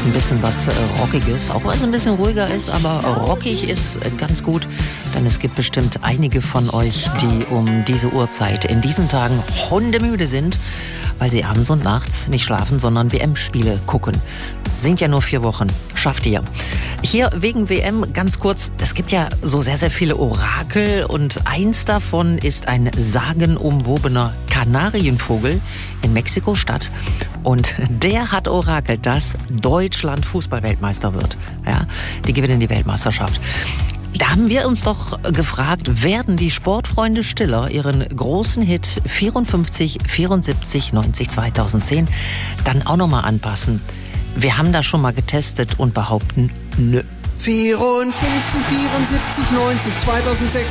ein bisschen was Rockiges, auch wenn es ein bisschen ruhiger ist, aber rockig ist ganz gut, denn es gibt bestimmt einige von euch, die um diese Uhrzeit in diesen Tagen hundemüde sind, weil sie abends und nachts nicht schlafen, sondern WM-Spiele gucken. Sind ja nur 4 Wochen. Schafft ihr. Hier wegen WM ganz kurz, es gibt ja so sehr, sehr viele Orakel und eins davon ist ein sagenumwobener Kanarienvogel in Mexiko-Stadt und der hat orakelt, dass Deutschland Fußball-Weltmeister wird. Ja, die gewinnen die Weltmeisterschaft. Da haben wir uns doch gefragt, werden die Sportfreunde Stiller ihren großen Hit 54, 74, 90, 2010 dann auch nochmal anpassen? Wir haben das schon mal getestet und behaupten, nö. 54, 74, 90, 2006,